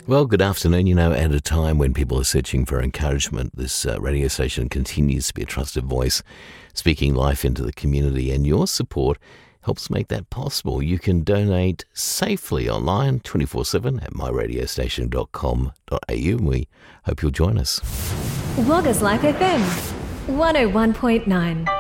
Well, good afternoon. At a time when people are searching for encouragement, this radio station continues to be a trusted voice, speaking life into the community, and your support helps make that possible. You can donate safely online 24/7 at myradiostation.com.au, and we hope you'll join us. Waggas Life FM 101.9.